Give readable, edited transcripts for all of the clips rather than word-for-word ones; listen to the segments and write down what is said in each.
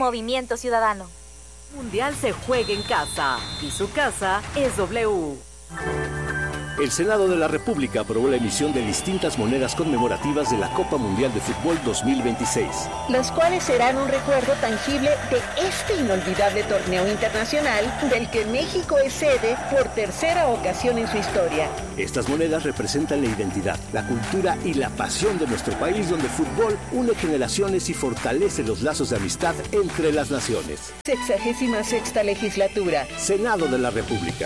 Movimiento Ciudadano. Mundial se juega en casa y su casa es W. El Senado de la República aprobó la emisión de distintas monedas conmemorativas de la Copa Mundial de Fútbol 2026. Las cuales serán un recuerdo tangible de este inolvidable torneo internacional del que México es sede por tercera ocasión en su historia. Estas monedas representan la identidad, la cultura y la pasión de nuestro país, donde el fútbol une generaciones y fortalece los lazos de amistad entre las naciones. 66ª legislatura. Senado de la República.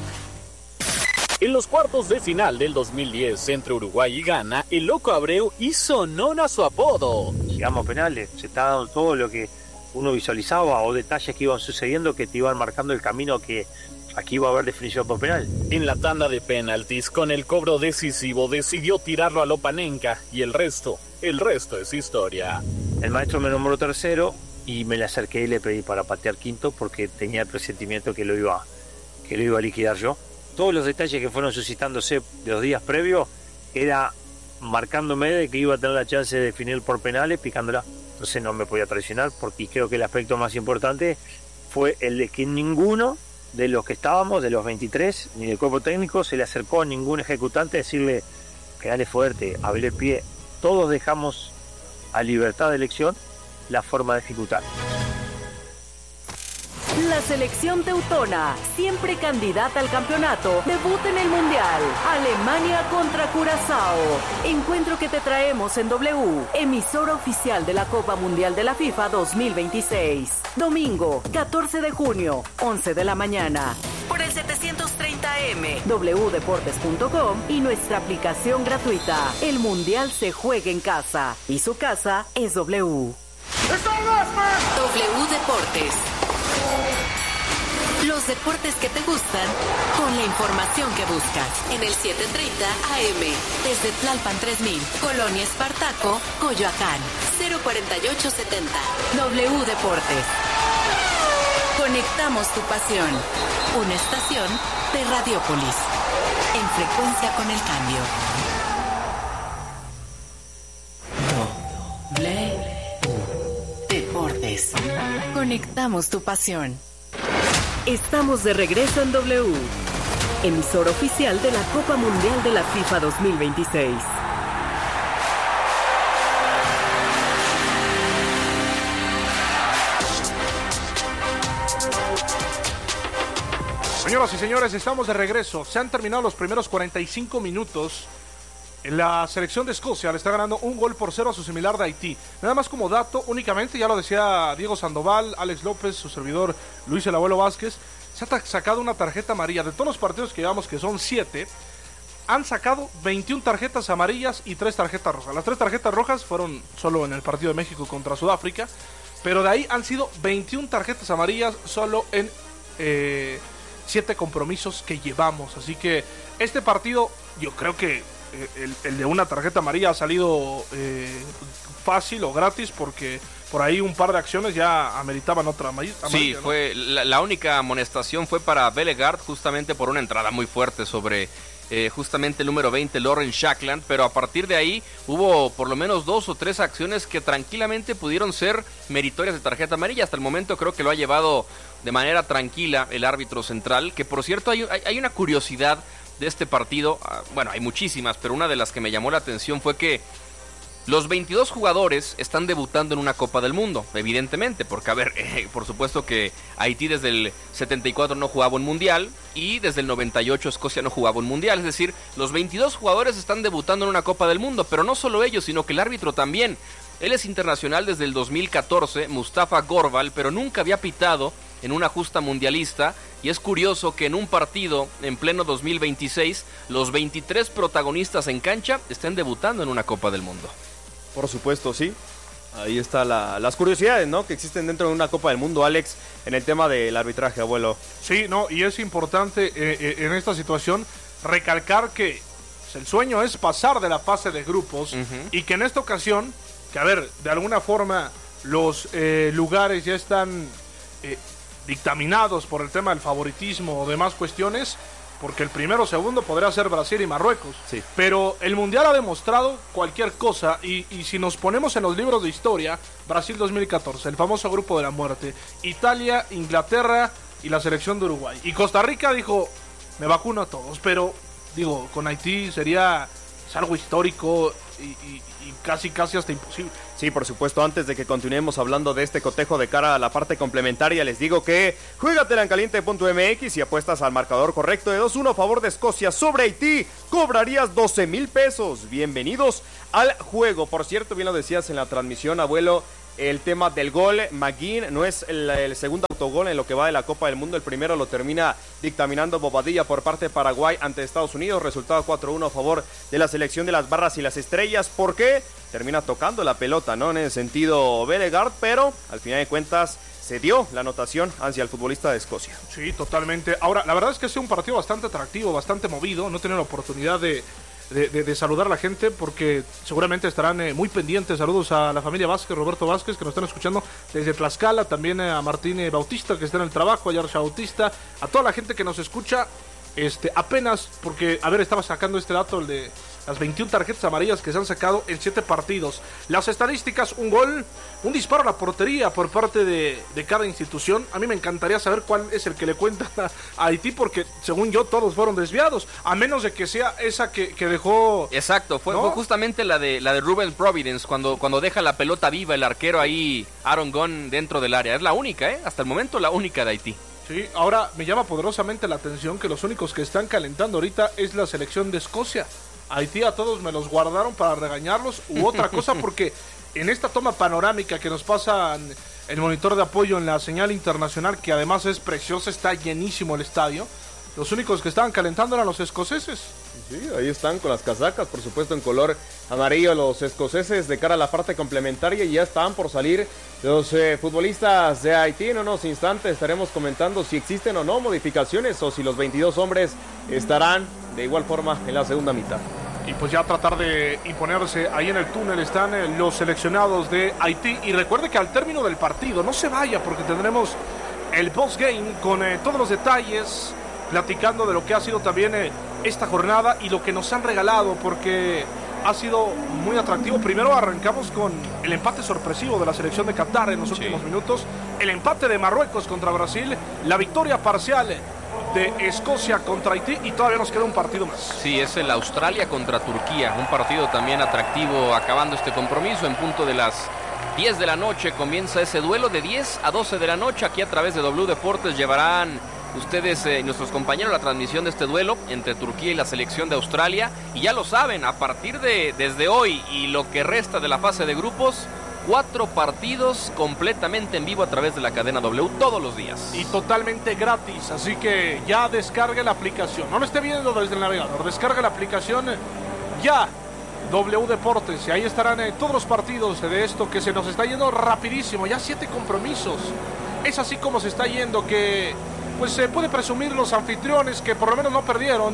En los cuartos de final del 2010 entre Uruguay y Ghana, el Loco Abreu hizo honor a su apodo. Llegamos a penales, se está dando todo lo que uno visualizaba o detalles que iban sucediendo que te iban marcando el camino que aquí iba a haber definición por penal. En la tanda de penaltis, con el cobro decisivo, decidió tirarlo a Lopanenka y el resto es historia. El maestro me nombró tercero y me le acerqué y le pedí para patear quinto porque tenía el presentimiento que lo iba a liquidar yo. Todos los detalles que fueron suscitándose de los días previos era marcándome de que iba a tener la chance de definir por penales picándola. Entonces no me podía traicionar porque creo que el aspecto más importante fue el de que ninguno de los que estábamos, de los 23, ni del cuerpo técnico, se le acercó a ningún ejecutante a decirle pegale fuerte, abrir el pie. Todos dejamos a libertad de elección la forma de ejecutar. La selección teutona, siempre candidata al campeonato, debuta en el Mundial. Alemania contra Curazao. Encuentro que te traemos en W, emisora oficial de la Copa Mundial de la FIFA 2026. Domingo, 14 de junio, 11 de la mañana. Por el 730M, wdeportes.com y nuestra aplicación gratuita. El Mundial se juega en casa y su casa es W. W Deportes. Los deportes que te gustan con la información que buscas. En el 730 AM, desde Tlalpan 3000, Colonia Espartaco, Coyoacán, 04870. W Deportes. Conectamos tu pasión. Una estación de Radiópolis. En frecuencia con el cambio. W Deportes. Conectamos tu pasión. Estamos de regreso en W, emisora oficial de la Copa Mundial de la FIFA 2026. Señoras y señores, estamos de regreso. Se han terminado los primeros 45 minutos. La selección de Escocia le está ganando 1-0 a su similar de Haití. Nada más como dato, únicamente, ya lo decía Diego Sandoval, Alex López, su servidor Luis el Abuelo Vázquez, se ha sacado una tarjeta amarilla. De todos los partidos que llevamos, que son 7, han sacado 21 tarjetas amarillas y 3 tarjetas rojas. Las 3 tarjetas rojas fueron solo en el partido de México contra Sudáfrica, pero de ahí han sido 21 tarjetas amarillas solo en 7 compromisos que llevamos. Así que este partido, yo creo que el de una tarjeta amarilla ha salido fácil o gratis, porque por ahí un par de acciones ya ameritaban otra amarilla. Sí, ¿no? fue la única amonestación fue para Bellegarde, justamente por una entrada muy fuerte sobre justamente el número 20, Lauren Shackland, pero a partir de ahí hubo por lo menos 2 o 3 acciones que tranquilamente pudieron ser meritorias de tarjeta amarilla. Hasta el momento creo que lo ha llevado de manera tranquila el árbitro central, que por cierto hay una curiosidad de este partido. Bueno, hay muchísimas, pero una de las que me llamó la atención fue que los 22 jugadores están debutando en una Copa del Mundo, evidentemente, porque, a ver, por supuesto que Haití desde el 74 no jugaba un mundial y desde el 98 Escocia no jugaba un mundial. Es decir, los 22 jugadores están debutando en una Copa del Mundo, pero no solo ellos, sino que el árbitro también. Él es internacional desde el 2014, Mustafa Gorbal, pero nunca había pitado en una justa mundialista, y es curioso que en un partido en pleno 2026 los 23 protagonistas en cancha estén debutando en una Copa del Mundo. Por supuesto, sí. Ahí están las curiosidades, ¿no?, que existen dentro de una Copa del Mundo, Alex, en el tema del arbitraje, abuelo. Sí, no, y es importante en esta situación recalcar que el sueño es pasar de la fase de grupos, y que en esta ocasión, que a ver, de alguna forma los lugares ya están dictaminados por el tema del favoritismo o demás cuestiones, porque el primero o segundo podría ser Brasil y Marruecos. Sí. Pero el Mundial ha demostrado cualquier cosa, y si nos ponemos en los libros de historia, Brasil 2014, el famoso grupo de la muerte, Italia, Inglaterra y la selección de Uruguay. Y Costa Rica dijo, me vacuno a todos, pero digo, con Haití sería algo histórico y casi hasta imposible. Sí, por supuesto, antes de que continuemos hablando de este cotejo de cara a la parte complementaria, les digo que juégatela en caliente.mx y apuestas al marcador correcto de 2-1 a favor de Escocia sobre Haití, cobrarías 12,000 pesos. Bienvenidos al juego. Por cierto, bien lo decías en la transmisión, abuelo, el tema del gol. McGinn no es el segundo autogol en lo que va de la Copa del Mundo. El primero lo termina dictaminando Bobadilla por parte de Paraguay ante Estados Unidos. Resultado 4-1 a favor de la selección de las barras y las estrellas. ¿Por qué? Termina tocando la pelota, ¿no? En el sentido Belegaard, pero al final de cuentas se dio la anotación hacia el futbolista de Escocia. Sí, totalmente. Ahora, la verdad es que ha sido un partido bastante atractivo, bastante movido. No he tenido la oportunidad de saludar a la gente porque seguramente estarán muy pendientes. Saludos a la familia Vázquez, Roberto Vázquez, que nos están escuchando desde Tlaxcala, también a Martín Bautista, que está en el trabajo, a Yarsha Bautista, a toda la gente que nos escucha apenas, porque, a ver, estaba sacando este dato, el de las 21 tarjetas amarillas que se han sacado en 7 partidos. Las estadísticas, un gol, un disparo a la portería por parte de cada institución. A mí me encantaría saber cuál es el que le cuentan a Haití, porque según yo todos fueron desviados, a menos de que sea esa que dejó... Exacto, fue ¿no? justamente la de Ruben Providence, cuando deja la pelota viva el arquero ahí, Aaron Gunn, dentro del área. Es la única, hasta el momento la única de Haití. Sí, ahora me llama poderosamente la atención que los únicos que están calentando ahorita es la selección de Escocia. Haití a todos me los guardaron para regañarlos u otra cosa, porque en esta toma panorámica que nos pasa el monitor de apoyo en la señal internacional, que además es preciosa, está llenísimo el estadio, los únicos que estaban calentando eran los escoceses. Sí, ahí están con las casacas, por supuesto en color amarillo los escoceses de cara a la parte complementaria, y ya están por salir los futbolistas de Haití. En unos instantes estaremos comentando si existen o no modificaciones o si los 22 hombres estarán de igual forma en la segunda mitad. Y pues ya tratar de imponerse ahí en el túnel están los seleccionados de Haití. Y recuerde que al término del partido, no se vaya porque tendremos el post-game con todos los detalles, platicando de lo que ha sido también esta jornada y lo que nos han regalado, porque ha sido muy atractivo. Primero arrancamos con el empate sorpresivo de la selección de Qatar en los últimos minutos, el empate de Marruecos contra Brasil, la victoria parcial de Escocia contra Haití, y todavía nos queda un partido más. Sí, es el Australia contra Turquía, un partido también atractivo. Acabando este compromiso en punto de las 10 de la noche comienza ese duelo. De 10 a 12 de la noche aquí a través de W Deportes llevarán ustedes, nuestros compañeros, la transmisión de este duelo entre Turquía y la selección de Australia. Y ya lo saben, a partir de desde hoy y lo que resta de la fase de grupos, 4 partidos completamente en vivo a través de la cadena W todos los días. Y totalmente gratis, así que ya descargue la aplicación. No lo esté viendo desde el navegador, descargue la aplicación ya, W Deportes, y ahí estarán todos los partidos de esto que se nos está yendo rapidísimo. Ya 7 compromisos. Es así como se está yendo, que pues se puede presumir los anfitriones que por lo menos no perdieron.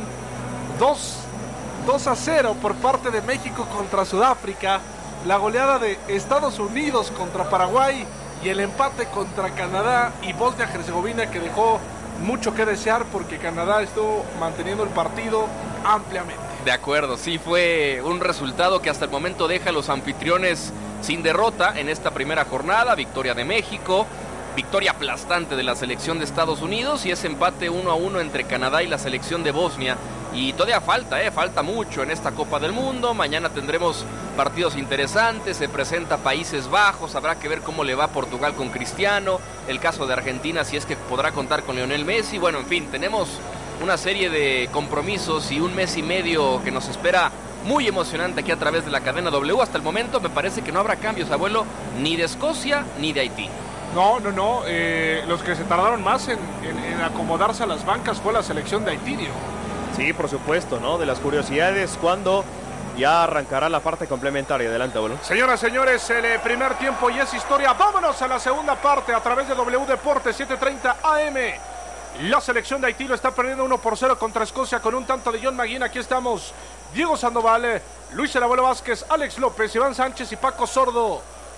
2-0 por parte de México contra Sudáfrica, la goleada de Estados Unidos contra Paraguay y el empate contra Canadá y Bosnia-Herzegovina, que dejó mucho que desear porque Canadá estuvo manteniendo el partido ampliamente. De acuerdo, sí, fue un resultado que hasta el momento deja a los anfitriones sin derrota en esta primera jornada. Victoria de México, victoria aplastante de la selección de Estados Unidos y ese empate 1-1 entre Canadá y la selección de Bosnia. Y todavía falta mucho en esta Copa del Mundo. Mañana tendremos partidos interesantes, se presenta Países Bajos, habrá que ver cómo le va a Portugal con Cristiano, el caso de Argentina si es que podrá contar con Lionel Messi. Bueno, en fin, tenemos una serie de compromisos y un mes y medio que nos espera muy emocionante aquí a través de la cadena W. Hasta el momento me parece que no habrá cambios, abuelo, ni de Escocia ni de Haití. No, los que se tardaron más en acomodarse a las bancas fue la selección de Haití, Diego. Sí, por supuesto, ¿no? De las curiosidades, cuando ya arrancará la parte complementaria. Adelante, abuelo. Señoras, señores, el primer tiempo y es historia. Vámonos a la segunda parte a través de W Deportes 7:30 AM. La selección de Haití lo está perdiendo 1-0 contra Escocia con un tanto de John McGinn. Aquí estamos Diego Sandoval, Luis el Abuelo Vázquez, Alex López, Iván Sánchez y Paco Sordo.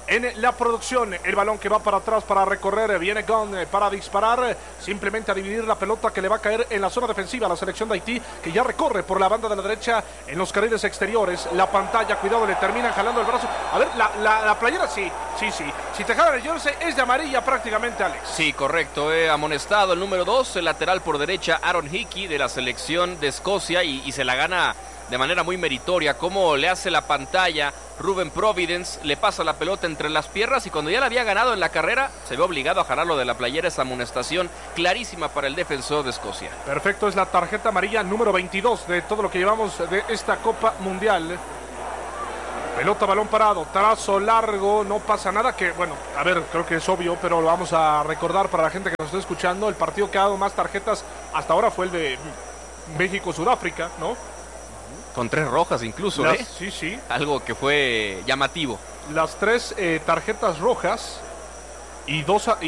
en la producción. El balón que va para atrás para recorrer, viene Gunn para disparar, simplemente a dividir la pelota que le va a caer en la zona defensiva a la selección de Haití, que ya recorre por la banda de la derecha en los carriles exteriores. La pantalla, cuidado, le terminan jalando el brazo. A ver, la playera sí. Si te jalan el jersey es de amarilla prácticamente, Alex. Sí, correcto, amonestado el número 2, el lateral por derecha, Aaron Hickey de la selección de Escocia, y se la gana de manera muy meritoria. Como le hace la pantalla Ruben Providence, le pasa la pelota entre las piernas y cuando ya la había ganado en la carrera se ve obligado a jalarlo de la playera. Esa amonestación clarísima para el defensor de Escocia. Perfecto, es la tarjeta amarilla número 22 de todo lo que llevamos de esta Copa Mundial. Pelota, balón parado, trazo largo, no pasa nada. Que bueno, a ver, creo que es obvio, pero lo vamos a recordar para la gente que nos está escuchando. El partido que ha dado más tarjetas hasta ahora fue el de México-Sudáfrica, ¿no? Con 3 rojas incluso, Sí. Algo que fue llamativo. Las 3 tarjetas rojas y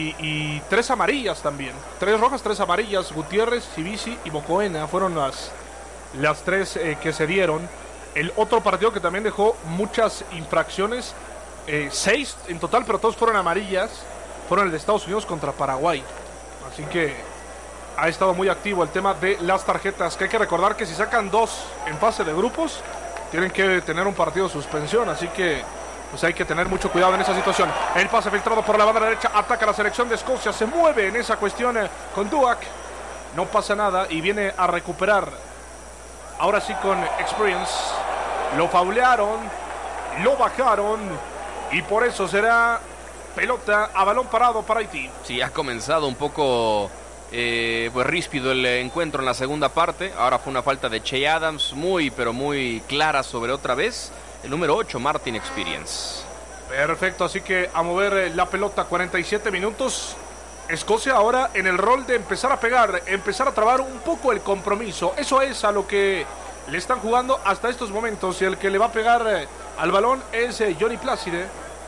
3 amarillas también. 3 rojas, 3 amarillas. Gutiérrez, Cibisi y Mocoena fueron las 3 que se dieron. El otro partido que también dejó muchas infracciones, 6 en total, pero todos fueron amarillas, fueron el de Estados Unidos contra Paraguay. Así que ha estado muy activo el tema de las tarjetas, que hay que recordar que si sacan 2 en fase de grupos, tienen que tener un partido de suspensión, así que pues hay que tener mucho cuidado en esa situación. El pase filtrado por la banda derecha, ataca la selección de Escocia, se mueve en esa cuestión con Duac, no pasa nada y viene a recuperar, ahora sí con Experience. Lo faulearon, lo bajaron y por eso será pelota a balón parado para Haití. Sí, ha comenzado un poco pues ríspido el encuentro en la segunda parte. Ahora fue una falta de Che Adams muy pero muy clara sobre otra vez el número 8, Martin Experience. Perfecto, así que a mover la pelota, 47 minutos. Escocia ahora en el rol de empezar a pegar, empezar a trabar un poco el compromiso. Eso es a lo que le están jugando hasta estos momentos, y el que le va a pegar al balón es Johnny Plácide,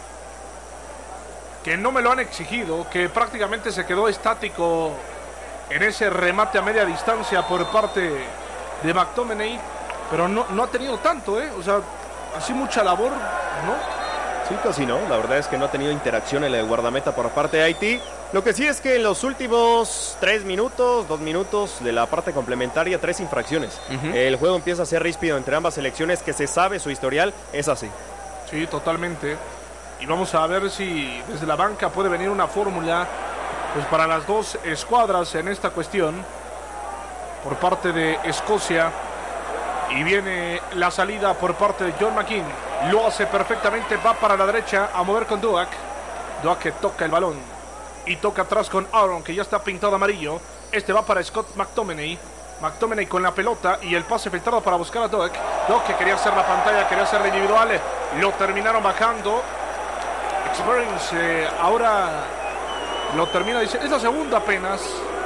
que no me lo han exigido, que prácticamente se quedó estático en ese remate a media distancia por parte de McTominay, pero no ha tenido tanto, o sea, así mucha labor, ¿no? Sí, casi no, la verdad es que no ha tenido interacción en el guardameta por parte de Haití. Lo que sí es que en los últimos 2 minutos de la parte complementaria, 3 infracciones. El juego empieza a ser ríspido entre ambas selecciones, que se sabe su historial, es así. Sí, totalmente. Y vamos a ver si desde la banca puede venir una fórmula pues para las dos escuadras en esta cuestión por parte de Escocia. Y viene la salida por parte de John McKean. Lo hace perfectamente, va para la derecha a mover con Duac. Duac que toca el balón y toca atrás con Aaron, que ya está pintado amarillo. Este va para Scott McTominay. McTominay con la pelota y el pase filtrado para buscar a Duac. Duac que quería hacer la pantalla, quería hacer la individual. Lo terminaron bajando. Experience ahora lo termina diciendo. Es la segunda apenas.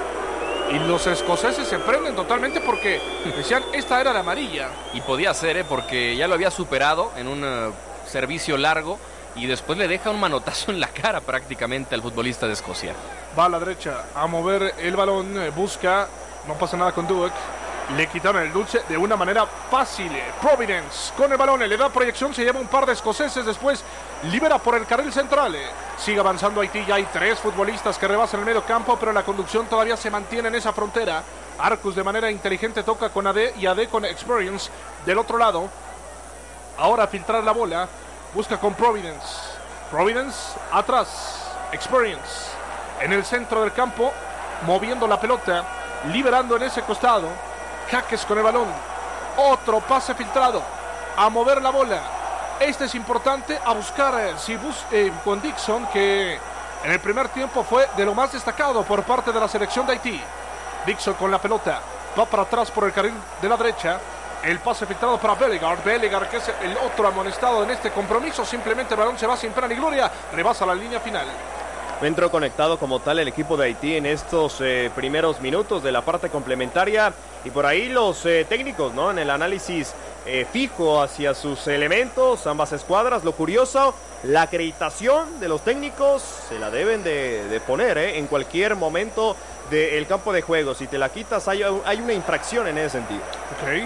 Y los escoceses se prenden totalmente porque decían esta era la amarilla. Y podía ser, porque ya lo había superado en un servicio largo y después le deja un manotazo en la cara prácticamente al futbolista de Escocia. Va a la derecha a mover el balón, busca, no pasa nada con Duac. Le quitaron el dulce de una manera fácil. Providence con el balón, le da proyección, se lleva un par de escoceses, después libera por el carril central. Sigue avanzando Haití, ya hay 3 futbolistas que rebasan el medio campo, pero la conducción todavía se mantiene en esa frontera. Arcus de manera inteligente toca con AD y AD con Experience del otro lado. Ahora filtrar la bola, busca con Providence. Providence atrás, Experience en el centro del campo, moviendo la pelota, liberando en ese costado. Jaques con el balón, otro pase filtrado, a mover la bola. Este es importante, a buscar con Dixon, que en el primer tiempo fue de lo más destacado por parte de la selección de Haití. Dixon con la pelota, va para atrás por el carril de la derecha. El pase filtrado para Bellegarde, que es el otro amonestado en este compromiso. Simplemente el balón se va sin pena ni gloria, rebasa la línea final. Entró conectado como tal el equipo de Haití en estos primeros minutos de la parte complementaria, y por ahí los técnicos, ¿no? En el análisis fijo hacia sus elementos, ambas escuadras. Lo curioso, la acreditación de los técnicos se la deben de poner en cualquier momento del campo de juego. Si te la quitas hay una infracción en ese sentido. Ok.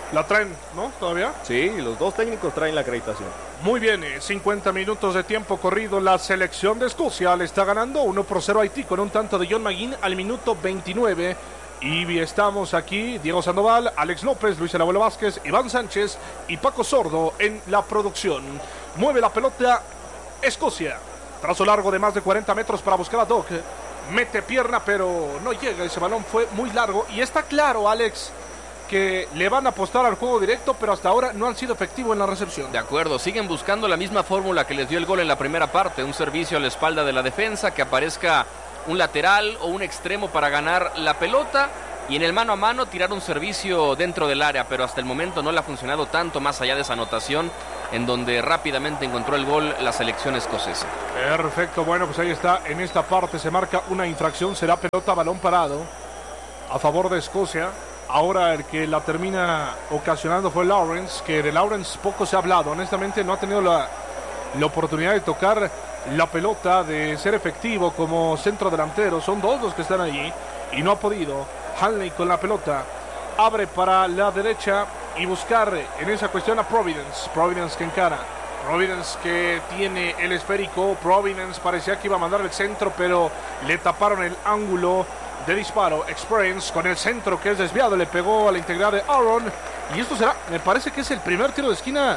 La traen, ¿no? ¿Todavía? Sí, los dos técnicos traen la acreditación. Muy bien, 50 minutos de tiempo corrido. La selección de Escocia le está ganando 1-0 a Haití con un tanto de John McGinn al minuto 29. Y estamos aquí, Diego Sandoval, Alex López, Luis El Abuelo Vázquez, Iván Sánchez y Paco Sordo en la producción. Mueve la pelota Escocia. Trazo largo de más de 40 metros para buscar a Doc. Mete pierna, pero no llega. Ese balón fue muy largo. Y está claro, Alex, que le van a apostar al juego directo, pero hasta ahora no han sido efectivos en la recepción. De acuerdo, siguen buscando la misma fórmula que les dio el gol en la primera parte, un servicio a la espalda de la defensa, que aparezca un lateral o un extremo para ganar la pelota, y en el mano a mano tirar un servicio dentro del área, pero hasta el momento no le ha funcionado tanto, más allá de esa anotación, en donde rápidamente encontró el gol la selección escocesa. Perfecto, bueno, pues ahí está, en esta parte se marca una infracción, será pelota balón parado a favor de Escocia. Ahora el que la termina ocasionando fue Lawrence, que de Lawrence poco se ha hablado. Honestamente no ha tenido la oportunidad de tocar la pelota, de ser efectivo como centro delantero. Son dos los que están allí y no ha podido. Hanley con la pelota. Abre para la derecha y buscar en esa cuestión a Providence. Providence que encara. Providence que tiene el esférico. Providence parecía que iba a mandar el centro, pero le taparon el ángulo de disparo. Experience con el centro que es desviado, le pegó a la integridad de Aaron, y esto será, me parece que es el primer tiro de esquina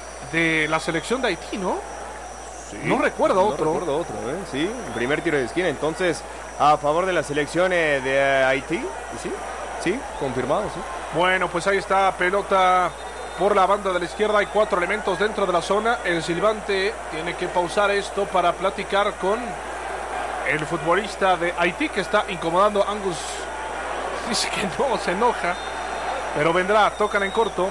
de la selección de Haití, ¿no? Sí, no recuerdo otro. No recuerdo otro, ¿eh? Sí, el primer tiro de esquina, entonces a favor de la selección de Haití. Sí, confirmado, sí. Bueno, pues ahí está, pelota por la banda de la izquierda, hay 4 elementos dentro de la zona. El silbante tiene que pausar esto para platicar con el futbolista de Haití, que está incomodando a Angus. Dice que no, se enoja, pero vendrá, tocan en corto.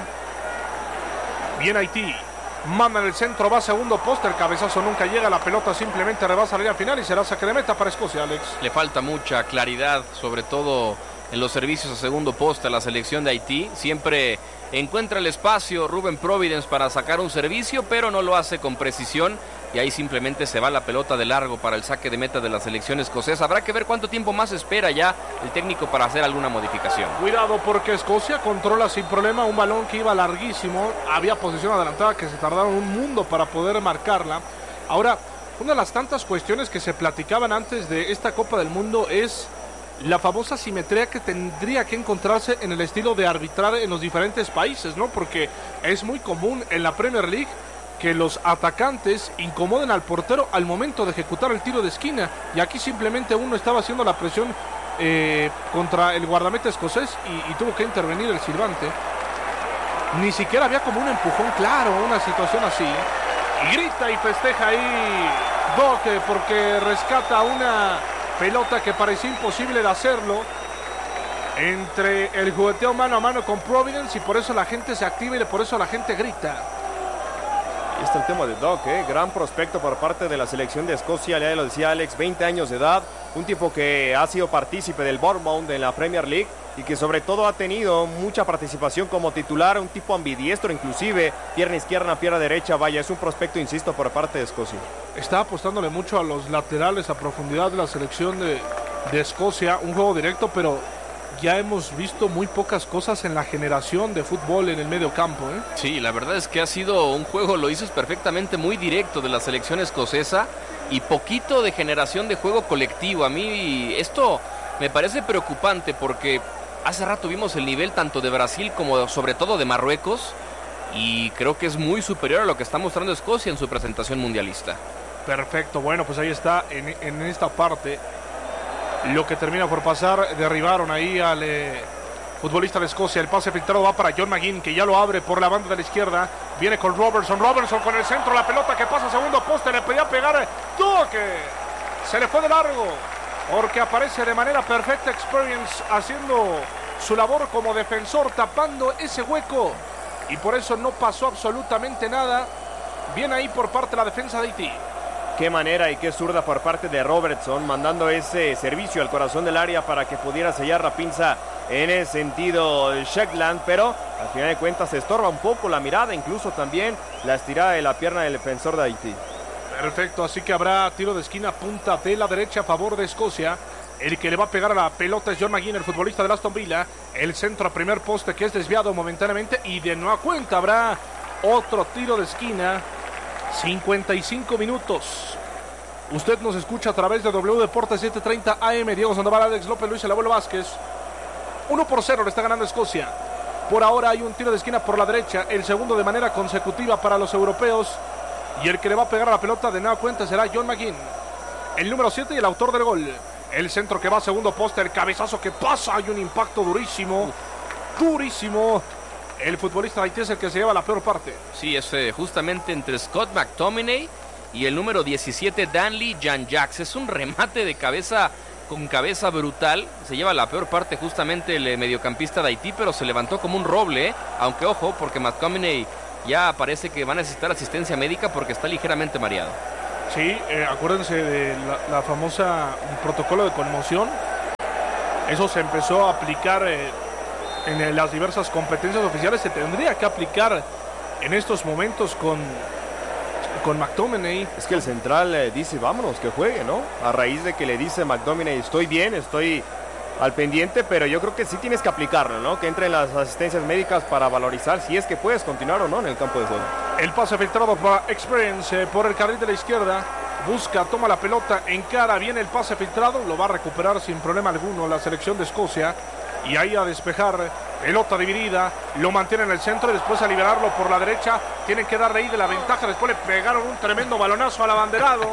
Bien Haití, mandan el centro, va segundo poste, el cabezazo nunca llega, la pelota simplemente rebasa la línea final y será saque de meta para Escocia, Alex. Le falta mucha claridad, sobre todo en los servicios a segundo poste a la selección de Haití. Siempre encuentra el espacio Ruben Providence para sacar un servicio, pero no lo hace con precisión, y ahí simplemente se va la pelota de largo para el saque de meta de la selección escocesa. Habrá que ver cuánto tiempo más espera ya el técnico para hacer alguna modificación. Cuidado, porque Escocia controla sin problema un balón que iba larguísimo. Había posesión adelantada que se tardaron un mundo para poder marcarla. Ahora, una de las tantas cuestiones que se platicaban antes de esta Copa del Mundo es la famosa simetría que tendría que encontrarse en el estilo de arbitrar en los diferentes países, ¿no? Porque es muy común en la Premier League que los atacantes incomoden al portero al momento de ejecutar el tiro de esquina, y aquí simplemente uno estaba haciendo la presión contra el guardameta escocés y tuvo que intervenir el silbante. Ni siquiera había como un empujón claro, una situación así, y grita y festeja ahí Doc porque rescata una pelota que parecía imposible de hacerlo entre el jugueteo mano a mano con Providence, y por eso la gente se activa y por eso la gente grita. Ahí está el tema de Doc, gran prospecto por parte de la selección de Escocia, ya lo decía Alex, 20 años de edad, un tipo que ha sido partícipe del Bournemouth en la Premier League y que sobre todo ha tenido mucha participación como titular, un tipo ambidiestro inclusive, pierna izquierda, pierna derecha, vaya, es un prospecto, insisto, por parte de Escocia. Está apostándole mucho a los laterales a profundidad de la selección de Escocia, un juego directo, pero ya hemos visto muy pocas cosas en la generación de fútbol en el medio campo, ¿eh? Sí, la verdad es que ha sido un juego, lo dices perfectamente, muy directo de la selección escocesa y poquito de generación de juego colectivo. A mí esto me parece preocupante porque hace rato vimos el nivel tanto de Brasil como sobre todo de Marruecos, y creo que es muy superior a lo que está mostrando Escocia en su presentación mundialista. Perfecto, bueno, pues ahí está en esta parte lo que termina por pasar. Derribaron ahí al futbolista de Escocia. El pase filtrado va para John McGinn, que ya lo abre por la banda de la izquierda. Viene con Robertson con el centro, la pelota que pasa a segundo poste, le pedía pegar, toque, se le fue de largo, porque aparece de manera perfecta Experience haciendo su labor como defensor, tapando ese hueco, y por eso no pasó absolutamente nada. Bien ahí por parte de la defensa de Haití. Qué manera y qué zurda por parte de Robertson, mandando ese servicio al corazón del área para que pudiera sellar la pinza en ese sentido Shetland, pero al final de cuentas se estorba un poco la mirada, incluso también la estirada de la pierna del defensor de Haití. Perfecto, así que habrá tiro de esquina, punta de la derecha a favor de Escocia. El que le va a pegar a la pelota es John McGinn, el futbolista de Aston Villa. El centro a primer poste que es desviado momentáneamente y de nueva cuenta habrá otro tiro de esquina. 55 minutos. Usted nos escucha a través de W Deportes 730 AM. Diego Sandoval, Alex López, Luis El Abuelo Vázquez. 1-0 le está ganando Escocia. Por ahora hay un tiro de esquina por la derecha, el segundo de manera consecutiva para los europeos. Y el que le va a pegar a la pelota de nueva cuenta será John McGinn, el número 7 y el autor del gol. El centro que va a segundo poste, el cabezazo que pasa, hay un impacto durísimo. Durísimo. El futbolista de Haití es el que se lleva la peor parte. Sí, es justamente entre Scott McTominay y el número 17, Danley Jan-Jacks. Es un remate de cabeza con cabeza brutal. Se lleva la peor parte justamente el mediocampista de Haití, pero se levantó como un roble, Aunque ojo, porque McTominay ya parece que va a necesitar asistencia médica porque está ligeramente mareado. Sí, acuérdense de la famosa protocolo de conmoción. Eso se empezó a aplicar en las diversas competencias oficiales. Se tendría que aplicar en estos momentos con McTominay. Es que el central dice vámonos, que juegue, ¿no? A raíz de que le dice McTominay, estoy bien, estoy al pendiente, pero yo creo que sí tienes que aplicarlo, ¿no? Que entren las asistencias médicas para valorizar si es que puedes continuar o no en el campo de juego. El pase filtrado para Experience por el carril de la izquierda. Busca, toma la pelota, encara, viene el pase filtrado, lo va a recuperar sin problema alguno la selección de Escocia. Y ahí a despejar, pelota dividida, lo mantiene en el centro y después a liberarlo por la derecha. Tienen que darle ahí de la ventaja, después le pegaron un tremendo balonazo al abanderado.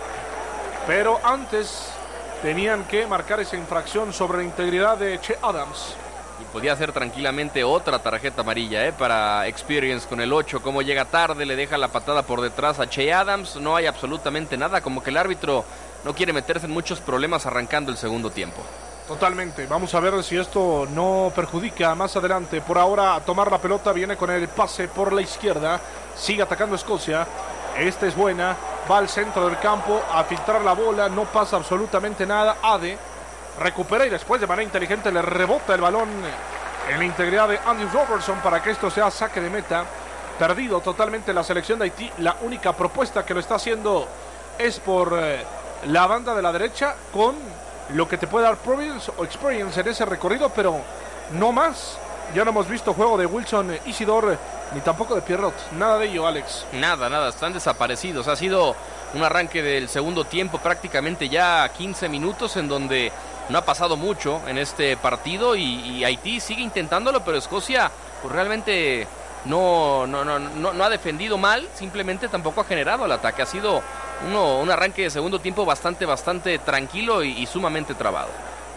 Pero antes tenían que marcar esa infracción sobre la integridad de Che Adams. Y podía ser tranquilamente otra tarjeta amarilla para Experience con el 8. Como llega tarde, le deja la patada por detrás a Che Adams. No hay absolutamente nada, como que el árbitro no quiere meterse en muchos problemas arrancando el segundo tiempo. Totalmente, vamos a ver si esto no perjudica más adelante. Por ahora a tomar la pelota, viene con el pase por la izquierda, sigue atacando Escocia. Esta es buena, va al centro del campo a filtrar la bola, no pasa absolutamente nada. Ade recupera y después de manera inteligente le rebota el balón en la integridad de Andy Robertson para que esto sea saque de meta. Perdido totalmente la selección de Haití. La única propuesta que lo está haciendo es por la banda de la derecha, con lo que te puede dar Providence o Experience en ese recorrido, pero no más. Ya no hemos visto juego de Wilson Isidore ni tampoco de Pierrot. Nada de ello, Alex. Nada, están desaparecidos. Ha sido un arranque del segundo tiempo, prácticamente ya 15 minutos en donde no ha pasado mucho en este partido y Haití sigue intentándolo, pero Escocia pues realmente no ha defendido mal, simplemente tampoco ha generado el ataque. Ha sido un arranque de segundo tiempo bastante tranquilo y sumamente trabado.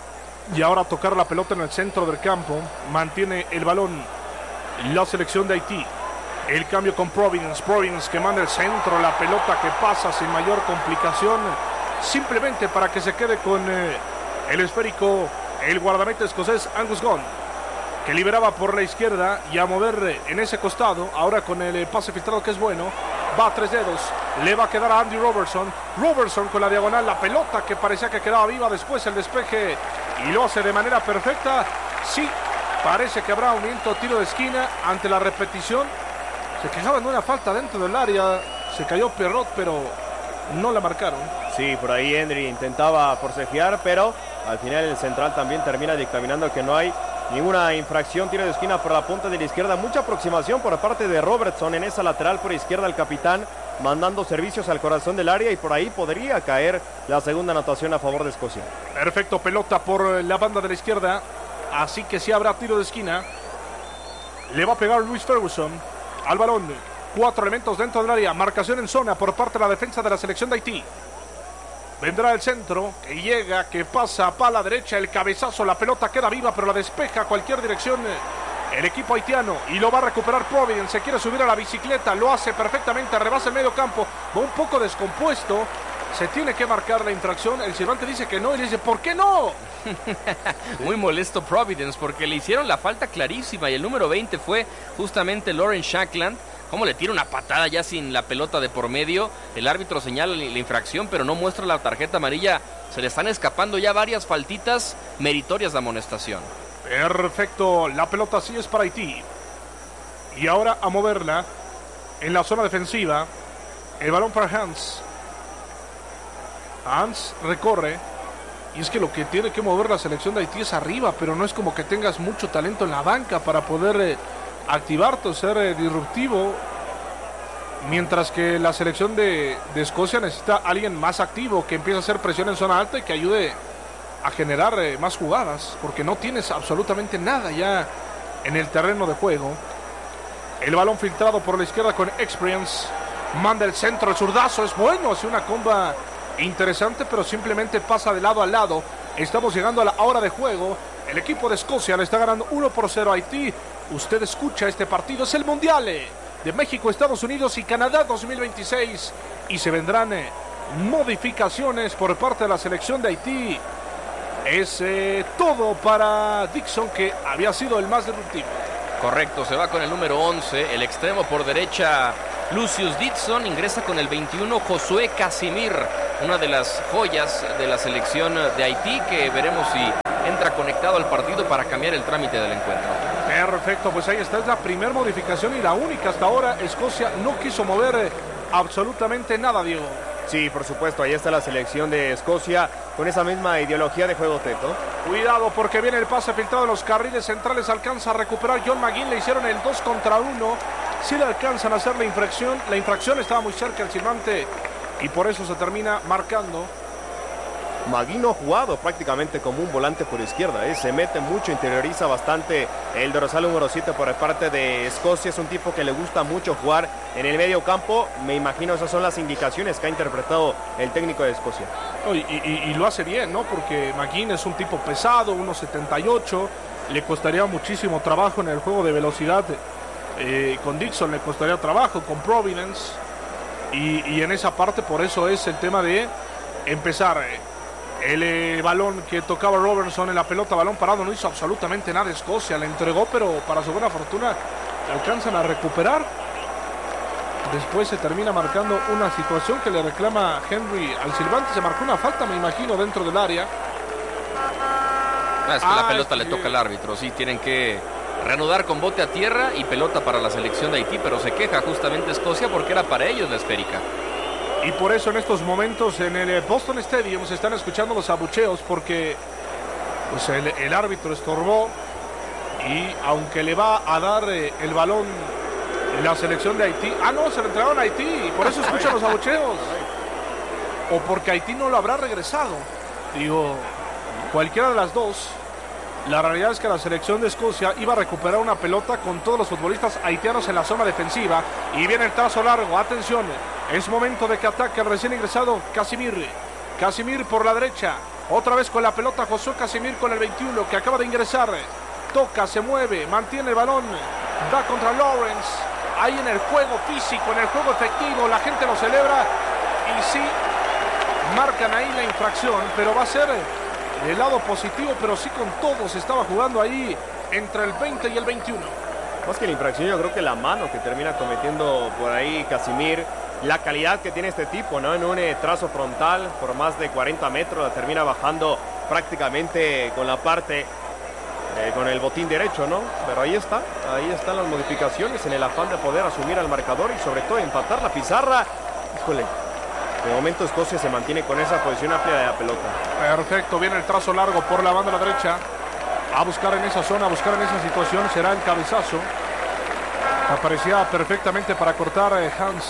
Y ahora tocar la pelota en el centro del campo. Mantiene el balón la selección de Haití. El cambio con Providence que manda el centro, la pelota que pasa sin mayor complicación, simplemente para que se quede con el esférico el guardameta escocés Angus Gunn, que liberaba por la izquierda y a mover en ese costado. Ahora con el pase filtrado que es bueno, va a 3 dedos, le va a quedar a Andy Robertson con la diagonal, la pelota que parecía que quedaba viva, después el despeje y lo hace de manera perfecta. Sí, parece que habrá un tiro de esquina ante la repetición. Se quejaban de una falta dentro del área, se cayó Pierrot, pero no la marcaron. Sí, por ahí Henry intentaba forcejear, pero al final el central también termina dictaminando que no hay ninguna infracción. Tiro de esquina por la punta de la izquierda, mucha aproximación por parte de Robertson en esa lateral por izquierda, el capitán mandando servicios al corazón del área, y por ahí podría caer la segunda anotación a favor de Escocia. Perfecto, pelota por la banda de la izquierda, así que sí habrá tiro de esquina. Le va a pegar Luis Ferguson al balón. 4 elementos dentro del área, marcación en zona por parte de la defensa de la selección de Haití. Vendrá el centro, que llega, que pasa para la derecha, el cabezazo, la pelota queda viva, pero la despeja a cualquier dirección el equipo haitiano, y lo va a recuperar Providence. Se quiere subir a la bicicleta, lo hace perfectamente, rebasa el medio campo, va un poco descompuesto. Se tiene que marcar la infracción, el silbante dice que no, y le dice, ¿por qué no? Muy molesto Providence, porque le hicieron la falta clarísima, y el número 20 fue justamente Lauren Shackland. Cómo le tira una patada ya sin la pelota de por medio. El árbitro señala la infracción, pero no muestra la tarjeta amarilla. Se le están escapando ya varias faltitas meritorias de amonestación. Perfecto, la pelota sí es para Haití. Y ahora a moverla en la zona defensiva. El balón para Hans recorre, Y es que lo que tiene que mover la selección de Haití es arriba, pero no es como que tengas mucho talento en la banca para poder activarte o ser disruptivo. Mientras que la selección de Escocia necesita a alguien más activo, que empiece a hacer presión en zona alta y que ayude a generar más jugadas, porque no tienes absolutamente nada ya en el terreno de juego. El balón filtrado por la izquierda con Experience. Manda el centro, el zurdazo es bueno, hace una comba interesante, pero simplemente pasa de lado a lado. Estamos llegando a la hora de juego. El equipo de Escocia le está ganando 1-0 a Haití. Usted escucha, este partido es el Mundial de México, Estados Unidos y Canadá 2026. Y se vendrán modificaciones por parte de la selección de Haití. Es todo para Dixon, que había sido el más disruptivo. Correcto, se va con el número 11, el extremo por derecha Lucius Dixon, ingresa con el 21 Josué Casimir, una de las joyas de la selección de Haití, que veremos si entra conectado al partido para cambiar el trámite del encuentro. Perfecto, pues ahí está, es la primera modificación y la única hasta ahora. Escocia no quiso mover absolutamente nada, Diego. Sí, por supuesto, ahí está la selección de Escocia con esa misma ideología de juego, Teto. Cuidado porque viene el pase filtrado en los carriles centrales, alcanza a recuperar John McGinn, le hicieron el 2 contra 1, si le alcanzan a hacer la infracción estaba muy cerca el silbante y por eso se termina marcando. McGinn ha jugado prácticamente como un volante por izquierda, se mete mucho, interioriza bastante el dorsal número 7 por parte de Escocia. Es un tipo que le gusta mucho jugar en el medio campo. Me imagino esas son las indicaciones que ha interpretado el técnico de Escocia. Y lo hace bien, ¿no? Porque McGinn es un tipo pesado, 1.78, le costaría muchísimo trabajo en el juego de velocidad. Con Dixon le costaría trabajo, con Providence. Y en esa parte, por eso es el tema de empezar. El balón que tocaba Robertson en la pelota, balón parado, no hizo absolutamente nada Escocia, le entregó, pero para su buena fortuna alcanzan a recuperar. Después se termina marcando una situación que le reclama Henry al silbante. Se marcó una falta, me imagino, dentro del área. Es que la pelota le toca al árbitro, sí, tienen que reanudar con bote a tierra y pelota para la selección de Haití, pero se queja justamente Escocia porque era para ellos la esférica. Y por eso en estos momentos en el Boston Stadium se están escuchando los abucheos, porque pues el árbitro estorbó y aunque le va a dar el balón la selección de Haití, no, se lo entregaron a Haití y por eso escuchan los abucheos, o porque Haití no lo habrá regresado. Digo, cualquiera de las dos. La realidad es que la selección de Escocia iba a recuperar una pelota con todos los futbolistas haitianos en la zona defensiva. Y viene el trazo largo, atención, es momento de que ataque el recién ingresado Casimir. Casimir por la derecha, otra vez con la pelota Josué Casimir con el 21 que acaba de ingresar. Toca, se mueve, mantiene el balón, da contra Lawrence. Ahí en el juego físico, en el juego efectivo, la gente lo celebra. Y sí, marcan ahí la infracción, pero va a ser del lado positivo, pero sí con todos estaba jugando ahí entre el 20 y el 21. Más que la infracción, yo creo que la mano que termina cometiendo por ahí Casimir, la calidad que tiene este tipo, ¿no? En un trazo frontal por más de 40 metros, la termina bajando prácticamente con la parte, con el botín derecho, ¿no? Pero ahí están las modificaciones en el afán de poder asumir al marcador y sobre todo empatar la pizarra. Híjole. De momento Escocia se mantiene con esa posición amplia de la pelota. Perfecto, viene el trazo largo por la banda de la derecha. A buscar en esa zona, a buscar en esa situación, será el cabezazo. Aparecía perfectamente para cortar Hans.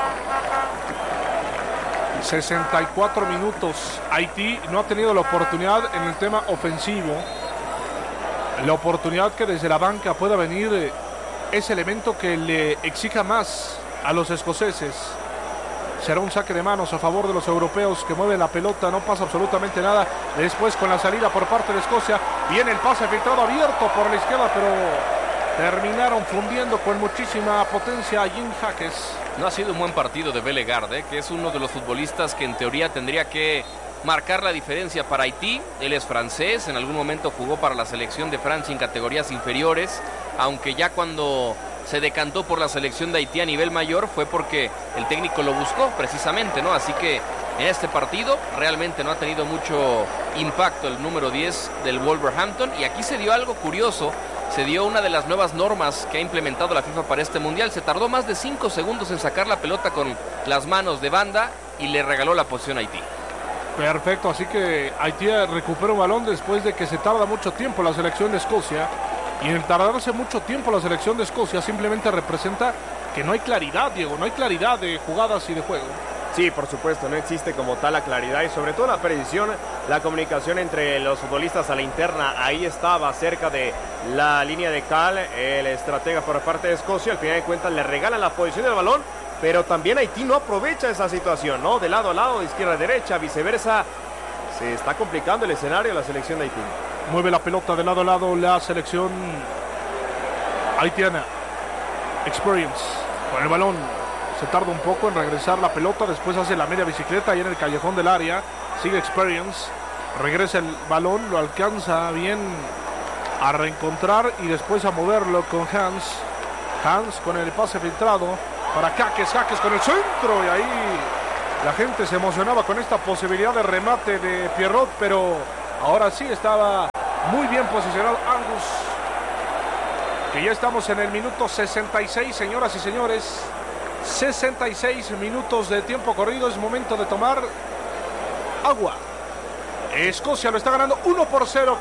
64 minutos. Haití no ha tenido la oportunidad en el tema ofensivo. La oportunidad que desde la banca pueda venir ese elemento que le exija más a los escoceses. Será un saque de manos a favor de los europeos que mueven la pelota, no pasa absolutamente nada. Después con la salida por parte de Escocia, viene el pase filtrado abierto por la izquierda, pero terminaron fundiendo con muchísima potencia a Jim Hackes. No ha sido un buen partido de Bellegarde, que es uno de los futbolistas que en teoría tendría que marcar la diferencia para Haití. Él es francés, en algún momento jugó para la selección de Francia en categorías inferiores, aunque ya cuando se decantó por la selección de Haití a nivel mayor fue porque el técnico lo buscó precisamente, ¿no? Así que en este partido realmente no ha tenido mucho impacto el número 10 del Wolverhampton, y aquí se dio algo curioso. Se dio una de las nuevas normas que ha implementado la FIFA para este mundial. Se tardó más de 5 segundos en sacar la pelota con las manos de banda y le regaló la posición a Haití. Perfecto, así que Haití recupera un balón después de que se tarda mucho tiempo la selección de Escocia. Y en el tardarse mucho tiempo la selección de Escocia simplemente representa que no hay claridad, Diego, no hay claridad de jugadas y de juego. Sí, por supuesto, no existe como tal la claridad y sobre todo la precisión, la comunicación entre los futbolistas a la interna. Ahí estaba cerca de la línea de cal el estratega por parte de Escocia. Al final de cuentas le regalan la posición del balón, pero también Haití no aprovecha esa situación, ¿no? De lado a lado, de izquierda a derecha, viceversa. Se está complicando el escenario de la selección de Haití. Mueve la pelota de lado a lado la selección haitiana. Experience con el balón. Se tarda un poco en regresar la pelota, después hace la media bicicleta ahí en el callejón del área. Sigue Experience, regresa el balón, lo alcanza bien a reencontrar y después a moverlo con Hans. Hans con el pase filtrado para Jaques con el centro y ahí la gente se emocionaba con esta posibilidad de remate de Pierrot, pero ahora sí estaba muy bien posicionado Angus. Que ya estamos en el minuto 66, señoras y señores. 66 minutos de tiempo corrido, es momento de tomar agua. Escocia lo está ganando 1-0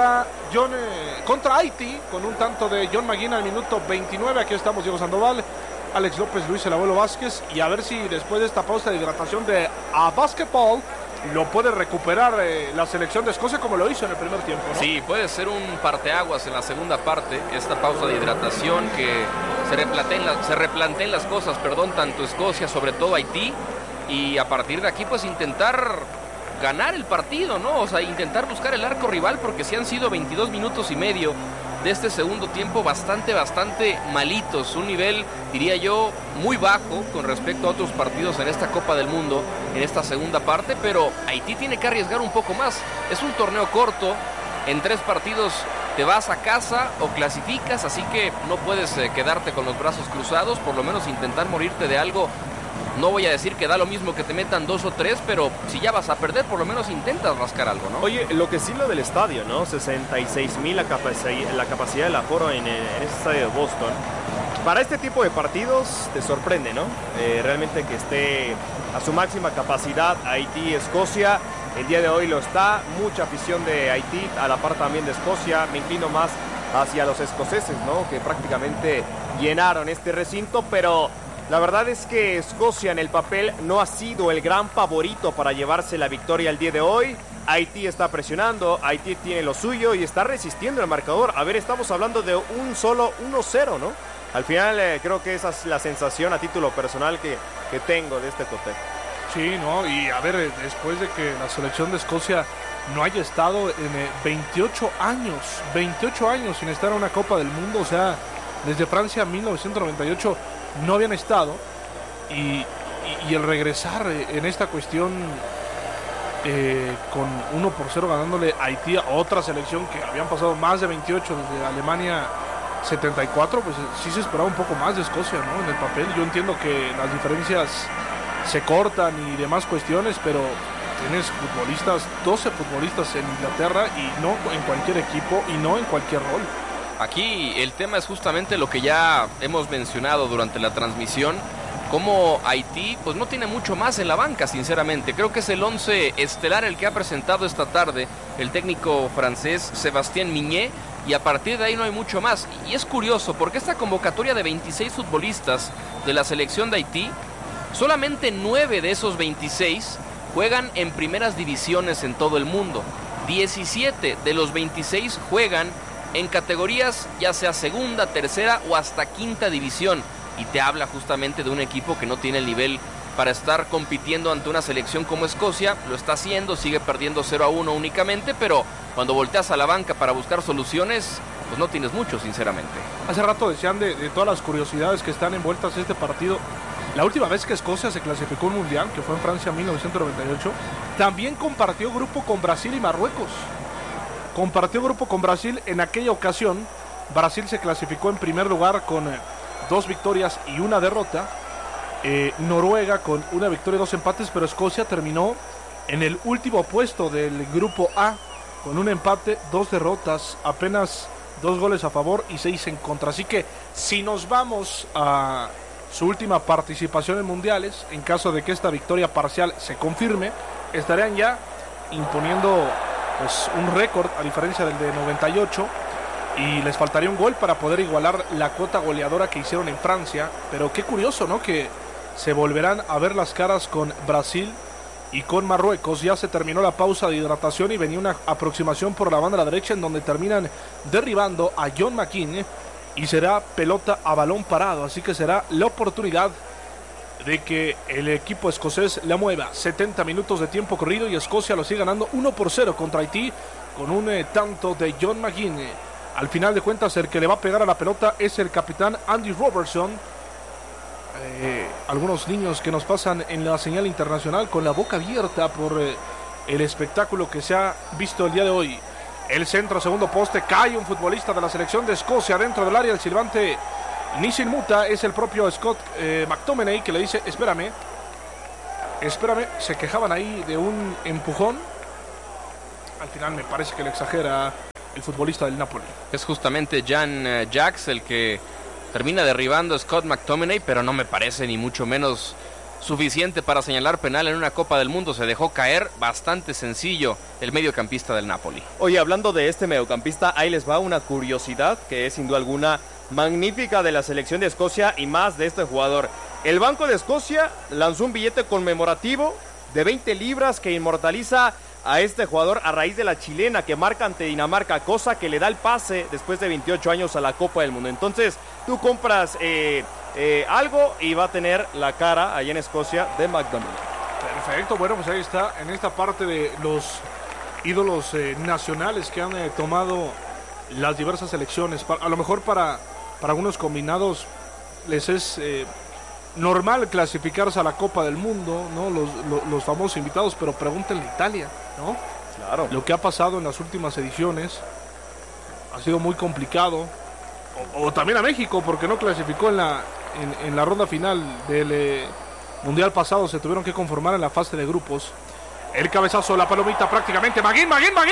contra Haití, con un tanto de John McGinn al minuto 29. Aquí estamos Diego Sandoval, Alex López, Luis el Abuelo Vázquez, y a ver si después de esta pausa de hidratación de básquetbol lo puede recuperar la selección de Escocia como lo hizo en el primer tiempo, ¿no? Sí, puede ser un parteaguas en la segunda parte, esta pausa de hidratación, que se replanteen las cosas, tanto Escocia, sobre todo Haití, y a partir de aquí pues intentar ganar el partido, ¿no? O sea, intentar buscar el arco rival, porque sí han sido 22 minutos y medio de este segundo tiempo bastante malitos, un nivel, diría yo, muy bajo con respecto a otros partidos en esta Copa del Mundo, en esta segunda parte, pero Haití tiene que arriesgar un poco más. Es un torneo corto, en 3 partidos te vas a casa o clasificas, así que no puedes quedarte con los brazos cruzados, por lo menos intentar morirte de algo. No voy a decir que da lo mismo que te metan 2 o 3, pero si ya vas a perder, por lo menos intentas rascar algo, ¿no? Oye, lo que sí lo del estadio, ¿no? 66,000 la capacidad del aforo en ese estadio de Boston. Para este tipo de partidos te sorprende, ¿no? Realmente que esté a su máxima capacidad Haití, Escocia. El día de hoy lo está. Mucha afición de Haití, a la par también de Escocia. Me inclino más hacia los escoceses, ¿no? Que prácticamente llenaron este recinto, pero la verdad es que Escocia en el papel no ha sido el gran favorito para llevarse la victoria el día de hoy. Haití está presionando, Haití tiene lo suyo y está resistiendo el marcador. A ver, estamos hablando de un solo 1-0, ¿no? Al final creo que esa es la sensación a título personal que tengo de este cotejo. Sí, ¿no? Y a ver, después de que la selección de Escocia no haya estado en 28 años sin estar en una Copa del Mundo, o sea, desde Francia 1998 no habían estado, y el regresar en esta cuestión con 1-0 ganándole a Haití, a otra selección que habían pasado más de 28 desde Alemania 74, pues sí se esperaba un poco más de Escocia, ¿no? En el papel yo entiendo que las diferencias se cortan y demás cuestiones, pero tienes 12 futbolistas en Inglaterra y no en cualquier equipo y no en cualquier rol. Aquí el tema es justamente lo que ya hemos mencionado durante la transmisión, como Haití pues no tiene mucho más en la banca, sinceramente. Creo que es el 11 estelar el que ha presentado esta tarde el técnico francés Sébastien Migné, y a partir de ahí no hay mucho más. Y es curioso porque esta convocatoria de 26 futbolistas de la selección de Haití, solamente 9 de esos 26 juegan en primeras divisiones en todo el mundo. 17 de los 26 juegan en categorías ya sea segunda, tercera o hasta quinta división, y te habla justamente de un equipo que no tiene el nivel para estar compitiendo ante una selección como Escocia. Lo está haciendo, sigue perdiendo 0-1 únicamente, pero cuando volteas a la banca para buscar soluciones, pues no tienes mucho, sinceramente. Hace rato decían de todas las curiosidades que están envueltas en este partido. La última vez que Escocia se clasificó un mundial, que fue en Francia en 1998, también compartió grupo con Brasil y Marruecos. Compartió grupo con Brasil. En aquella ocasión Brasil se clasificó en primer lugar con 2 victorias y 1 derrota, Noruega con 1 victoria y 2 empates, pero Escocia terminó en el último puesto del grupo A con 1 empate, 2 derrotas, apenas 2 goles a favor y 6 en contra. Así que si nos vamos a su última participación en mundiales, en caso de que esta victoria parcial se confirme, estarían ya imponiendo pues un récord a diferencia del de 98 y les faltaría un gol para poder igualar la cuota goleadora que hicieron en Francia. Pero qué curioso, ¿no? Que se volverán a ver las caras con Brasil y con Marruecos. Ya se terminó la pausa de hidratación y venía una aproximación por la banda de la derecha en donde terminan derribando a John McGinn y será pelota a balón parado, así que será la oportunidad de que el equipo escocés la mueva. 70 minutos de tiempo corrido y Escocia lo sigue ganando 1-0 contra Haití con un tanto de John McGinn. Al final de cuentas el que le va a pegar a la pelota es el capitán Andy Robertson. Algunos niños que nos pasan en la señal internacional con la boca abierta por el espectáculo que se ha visto el día de hoy. El centro, segundo poste, cae un futbolista de la selección de Escocia dentro del área. El silbante Nishin Muta es el propio Scott McTominay que le dice espérame, se quejaban ahí de un empujón. Al final me parece que le exagera el futbolista del Napoli. Es justamente Jan Jax el que termina derribando a Scott McTominay, pero no me parece ni mucho menos suficiente para señalar penal en una Copa del Mundo. Se dejó caer bastante sencillo el mediocampista del Napoli. Oye, hablando de este mediocampista, ahí les va una curiosidad que es sin duda alguna magnífica de la selección de Escocia y más de este jugador. El Banco de Escocia lanzó un billete conmemorativo de 20 libras que inmortaliza a este jugador a raíz de la chilena que marca ante Dinamarca, cosa que le da el pase después de 28 años a la Copa del Mundo. Entonces, tú compras algo y va a tener la cara allá en Escocia de McDonald's. Perfecto, bueno, pues ahí está, en esta parte de los ídolos nacionales que han tomado las diversas selecciones. A lo mejor para algunos combinados les es normal clasificarse a la Copa del Mundo, ¿no? Los famosos invitados, pero pregúntenle a Italia, ¿no? Claro. Lo que ha pasado en las últimas ediciones ha sido muy complicado. O también a México, porque no clasificó en la ronda final del Mundial pasado. Se tuvieron que conformar en la fase de grupos. El cabezazo, la palomita prácticamente. McGinn.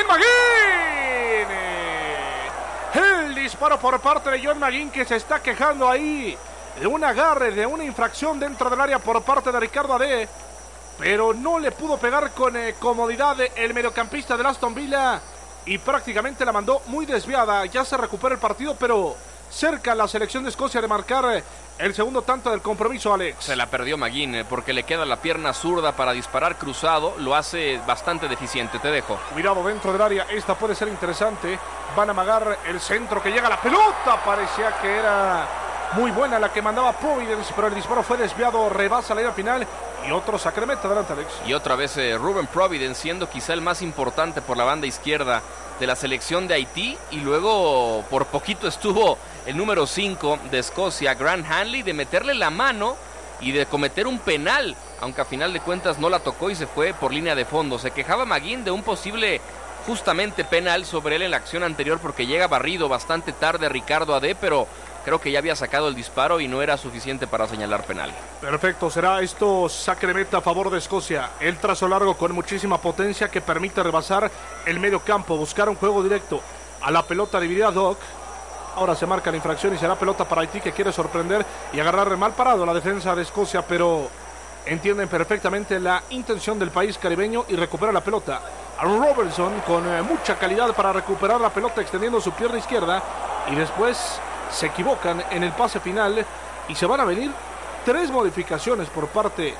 El disparo por parte de John McGinn, que se está quejando ahí de un agarre, de una infracción dentro del área por parte de Ricardo Ade, pero no le pudo pegar con comodidad el mediocampista del Aston Villa y prácticamente la mandó muy desviada. Ya se recupera el partido, pero cerca la selección de Escocia de marcar el segundo tanto del compromiso, Alex. Se la perdió McGinn porque le queda la pierna zurda para disparar cruzado, lo hace bastante deficiente. Te dejo. Cuidado dentro del área, esta puede ser interesante. Van a amagar el centro que llega a la pelota, parecía que era muy buena la que mandaba Providence, pero el disparo fue desviado, rebasa la línea final y otro saque de meta. Adelante, Alex. Y otra vez Ruben Providence, siendo quizá el más importante por la banda izquierda de la selección de Haití, y luego por poquito estuvo el número 5 de Escocia, Grant Hanley, de meterle la mano y de cometer un penal, aunque a final de cuentas no la tocó y se fue por línea de fondo. Se quejaba McGinn de un posible justamente penal sobre él en la acción anterior porque llega barrido bastante tarde Ricardo Ade, pero creo que ya había sacado el disparo y no era suficiente para señalar penal. Perfecto, será esto saque de meta a favor de Escocia. El trazo largo con muchísima potencia que permite rebasar el medio campo, buscar un juego directo a la pelota dividida. Doc. Ahora se marca la infracción y será pelota para Haití, que quiere sorprender y agarrar mal parado la defensa de Escocia, pero entienden perfectamente la intención del país caribeño y recupera la pelota. Aaron Robertson con mucha calidad para recuperar la pelota extendiendo su pierna izquierda y después se equivocan en el pase final y se van a venir 3 modificaciones por parte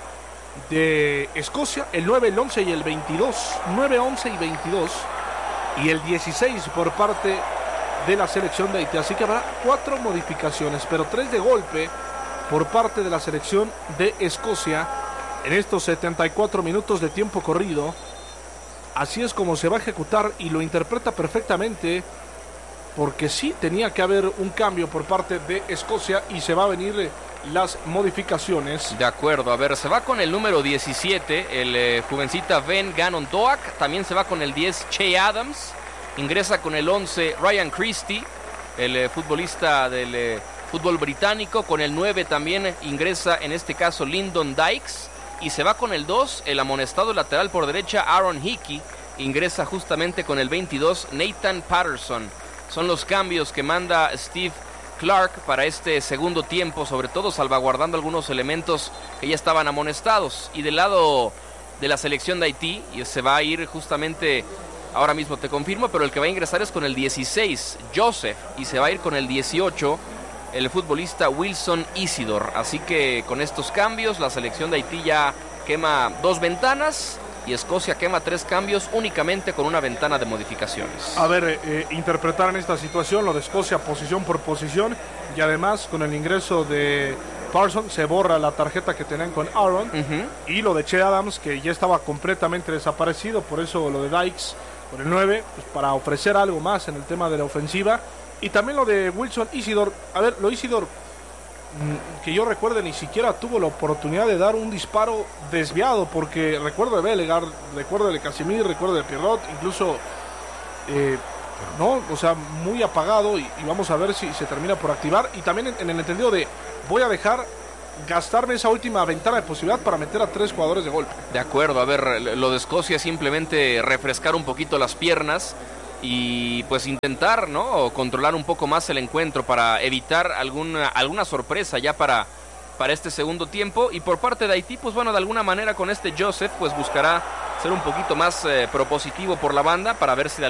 de Escocia, el 9, el 11 y el 22, 9, 11 y 22, y el 16 por parte de la selección de Haití, así que habrá 4 modificaciones, pero 3 de golpe por parte de la selección de Escocia en estos 74 minutos de tiempo corrido. Así es como se va a ejecutar y lo interpreta perfectamente, porque sí tenía que haber un cambio por parte de Escocia y se va a venir las modificaciones. De acuerdo, a ver, se va con el número 17, el jovencita Ben Gannon Doak, también se va con el 10 Che Adams, ingresa con el 11 Ryan Christie, el futbolista del fútbol británico, con el 9 también ingresa en este caso Lyndon Dykes, y se va con el 2, el amonestado lateral por derecha Aaron Hickey, ingresa justamente con el 22 Nathan Patterson. Son los cambios que manda Steve Clark para este segundo tiempo, sobre todo salvaguardando algunos elementos que ya estaban amonestados. Y del lado de la selección de Haití y se va a ir justamente, ahora mismo te confirmo, pero el que va a ingresar es con el 16, Joseph, y se va a ir con el 18, el futbolista Wilson Isidor. Así que con estos cambios la selección de Haití ya quema 2 ventanas y Escocia quema 3 cambios únicamente con una ventana de modificaciones. A ver, interpretar en esta situación lo de Escocia posición por posición, y además con el ingreso de Parsons se borra la tarjeta que tenían con Aaron, y lo de Che Adams, que ya estaba completamente desaparecido, por eso lo de Dykes con el 9, pues para ofrecer algo más en el tema de la ofensiva. Y también lo de Wilson Isidor. A ver, lo Isidor, que yo recuerde, ni siquiera tuvo la oportunidad de dar un disparo desviado, porque recuerdo de Bellegarde, recuerdo de Casimir, recuerdo de Pierrot, incluso no, o sea, muy apagado, y vamos a ver si se termina por activar. Y también en el entendido de voy a dejar gastarme esa última ventana de posibilidad para meter a 3 jugadores de golpe. De acuerdo, a ver, lo de Escocia es simplemente refrescar un poquito las piernas y pues intentar, ¿no?, controlar un poco más el encuentro para evitar alguna sorpresa ya para este segundo tiempo. Y por parte de Haití, pues bueno, de alguna manera con este Joseph pues buscará ser un poquito más propositivo por la banda para ver si de